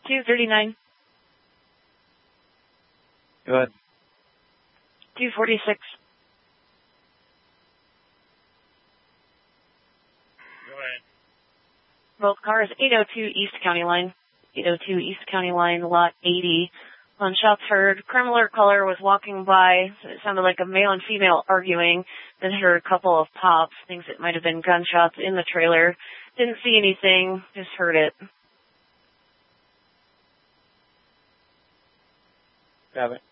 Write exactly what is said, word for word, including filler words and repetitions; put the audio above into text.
two thirty-nine. Go ahead. two forty-six. Go ahead. Both cars, eight oh two East County Line. eight oh two East County Line, lot eighty. On shots heard, creme alert caller was walking by. It sounded like a male and female arguing. Then heard a couple of pops. Thinks it might have been gunshots in the trailer. Didn't see anything, just heard it. Got it.